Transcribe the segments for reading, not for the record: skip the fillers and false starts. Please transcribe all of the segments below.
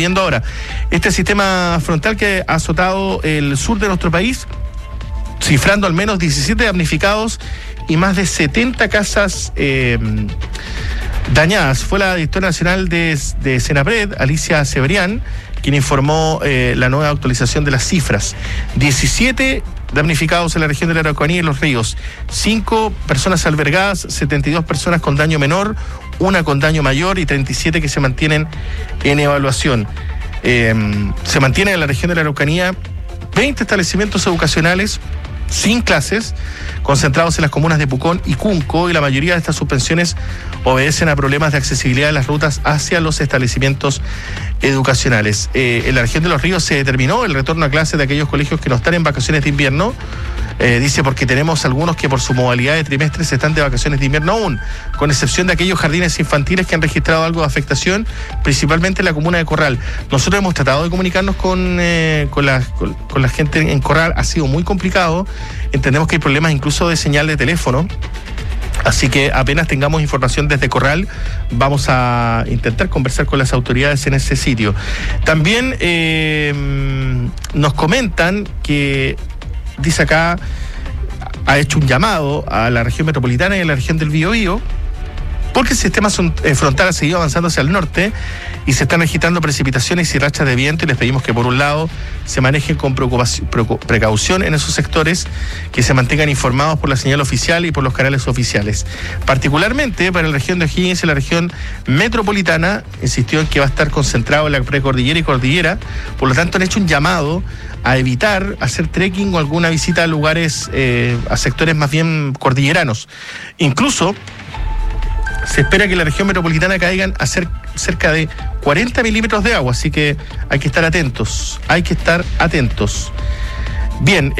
viendo ahora. Este sistema frontal que ha azotado el sur de nuestro país, cifrando al menos 17 damnificados y más de 70 casas dañadas. Fue la directora nacional de Senapred, Alicia Cebrián, quien informó la nueva actualización de las cifras. 17 damnificados en la región de la Araucanía y Los Ríos, 5 personas albergadas, 72 personas con daño menor, 1 con daño mayor y 37 que se mantienen en evaluación. Se mantienen en la región de la Araucanía 20 establecimientos educacionales sin clases, concentrados en las comunas de Pucón y Cunco, y la mayoría de estas suspensiones obedecen a problemas de accesibilidad de las rutas hacia los establecimientos educacionales. En la región de Los Ríos se determinó el retorno a clases de aquellos colegios que no están en vacaciones de invierno. Dice porque tenemos algunos que por su modalidad de trimestres están de vacaciones de invierno aún, con excepción de aquellos jardines infantiles que han registrado algo de afectación, principalmente en la comuna de Corral. Nosotros hemos tratado de comunicarnos con la gente en Corral, ha sido muy complicado, entendemos que hay problemas incluso de señal de teléfono. Así que apenas tengamos información desde Corral, vamos a intentar conversar con las autoridades en ese sitio. También nos comentan que, dice acá, ha hecho un llamado a la región metropolitana y a la región del Biobío, porque el sistema frontal ha seguido avanzando hacia el norte y se están registrando precipitaciones y rachas de viento, y les pedimos que por un lado se manejen con precaución en esos sectores, que se mantengan informados por la señal oficial y por los canales oficiales. Particularmente para la región de O'Higgins y la región metropolitana, insistió en que va a estar concentrado en la precordillera y cordillera, por lo tanto han hecho un llamado a evitar hacer trekking o alguna visita a lugares, a sectores más bien cordilleranos. Incluso se espera que en la región metropolitana caigan a cerca de 40 milímetros de agua, así que hay que estar atentos, Bien,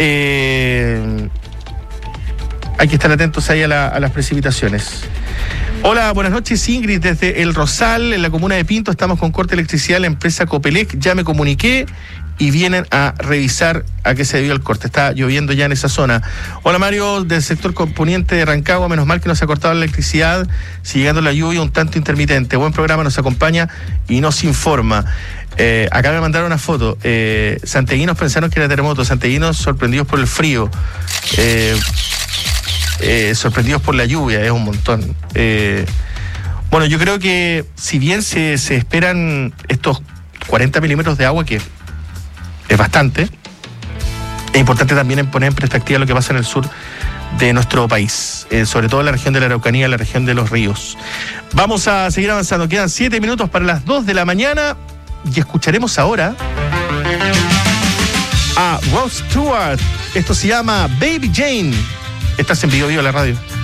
hay que estar atentos ahí a las precipitaciones. Hola, buenas noches, Ingrid, desde El Rosal, en la comuna de Pinto, estamos con corte de electricidad en la empresa Copelec, ya me comuniqué y vienen a revisar a qué se debió el corte. Está lloviendo ya en esa zona. Hola, Mario, del sector poniente de Rancagua, menos mal que nos ha cortado la electricidad, si llegando la lluvia un tanto intermitente. Buen programa, nos acompaña y nos informa. Acá me mandaron una foto. Santiaguinos pensaron que era terremoto, santiaguinos sorprendidos por el frío. Sorprendidos por la lluvia, es un montón. Bueno, yo creo que si bien se esperan estos 40 milímetros de agua, que es bastante, es importante también poner en perspectiva lo que pasa en el sur de nuestro país, sobre todo en la región de la Araucanía, en la región de Los Ríos. Vamos a seguir avanzando, quedan 7 minutos para las 2 de la mañana y escucharemos ahora a Rod Stewart. Esto se llama Baby Jane. Estás en Bio Bio, la radio.